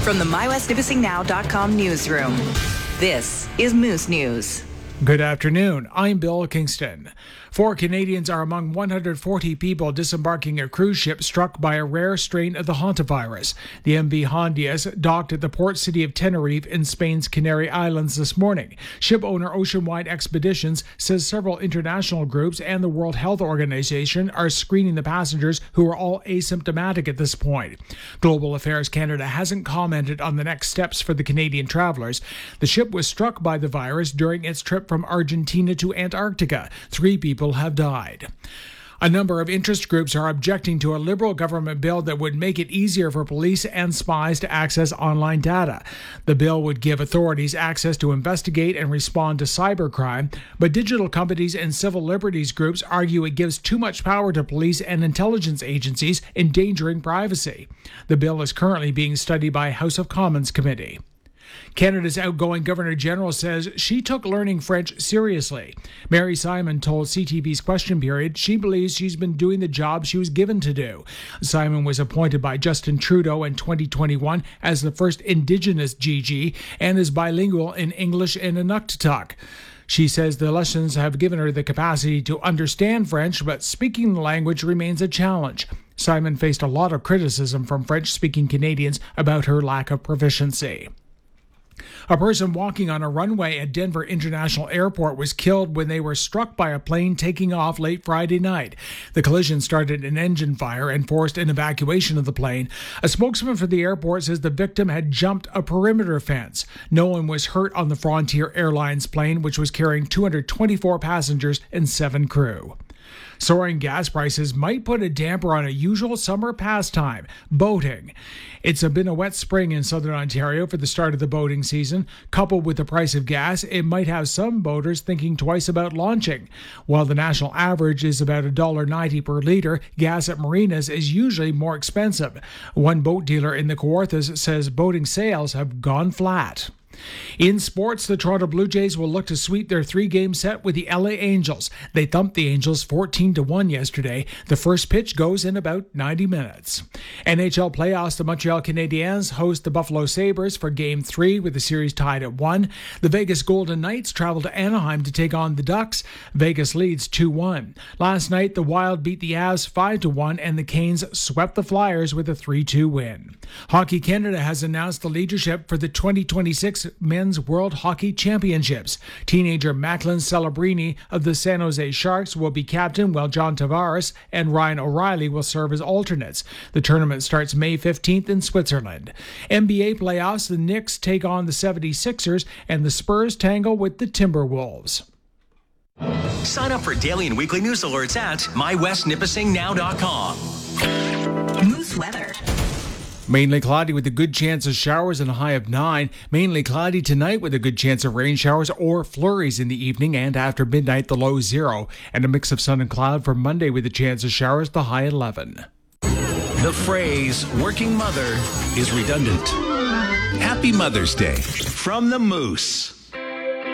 From the MyWestNipissingNow.com newsroom, this is Moose News. Good afternoon. I'm Bill Kingston. 4 Canadians are among 140 people disembarking a cruise ship struck by a rare strain of the hantavirus. The MV Hondias docked at the port city of Tenerife in Spain's Canary Islands this morning. Ship owner Oceanwide Expeditions says several international groups and the World Health Organization are screening the passengers who are all asymptomatic at this point. Global Affairs Canada hasn't commented on the next steps for the Canadian travelers. The ship was struck by the virus during its trip from Argentina to Antarctica. 3 people have died. A number of interest groups are objecting to a Liberal government bill that would make it easier for police and spies to access online data. The bill would give authorities access to investigate and respond to cybercrime, but digital companies and civil liberties groups argue it gives too much power to police and intelligence agencies, endangering privacy. The bill is currently being studied by a House of Commons committee. Canada's outgoing Governor-General says she took learning French seriously. Mary Simon told CTV's Question Period she believes she's been doing the job she was given to do. Simon was appointed by Justin Trudeau in 2021 as the first Indigenous GG and is bilingual in English and Inuktitut. She says the lessons have given her the capacity to understand French, but speaking the language remains a challenge. Simon faced a lot of criticism from French-speaking Canadians about her lack of proficiency. A person walking on a runway at Denver International Airport was killed when they were struck by a plane taking off late Friday night. The collision started an engine fire and forced an evacuation of the plane. A spokesman for the airport says the victim had jumped a perimeter fence. No one was hurt on the Frontier Airlines plane, which was carrying 224 passengers and 7 crew. Soaring gas prices might put a damper on a usual summer pastime, boating. It's been a wet spring in southern Ontario for the start of the boating season. Coupled with the price of gas, it might have some boaters thinking twice about launching. While the national average is about $1.90 per litre, gas at marinas is usually more expensive. One boat dealer in the Kawarthas says boating sales have gone flat. In sports, the Toronto Blue Jays will look to sweep their 3-game set with the LA Angels. They thumped the Angels 14-1 yesterday. The first pitch goes in about 90 minutes. NHL playoffs, the Montreal Canadiens host the Buffalo Sabres for Game 3 with the series tied at 1. The Vegas Golden Knights travel to Anaheim to take on the Ducks. Vegas leads 2-1. Last night, the Wild beat the Avs 5-1 and the Canes swept the Flyers with a 3-2 win. Hockey Canada has announced the leadership for the 2026 Men's World Hockey Championships. Teenager Macklin Celebrini of the San Jose Sharks will be captain, while John Tavares and Ryan O'Reilly will serve as alternates. The tournament starts May 15th in Switzerland. NBA playoffs, the Knicks take on the 76ers and the Spurs tangle with the Timberwolves. Sign up for daily and weekly news alerts at MyWestNipissingNow.com. Moose weather. Mainly cloudy with a good chance of showers and a high of 9. Mainly cloudy tonight with a good chance of rain showers or flurries in the evening, and after midnight the low 0. And a mix of sun and cloud for Monday with a chance of showers, the high 11. The phrase working mother is redundant. Happy Mother's Day from the Moose.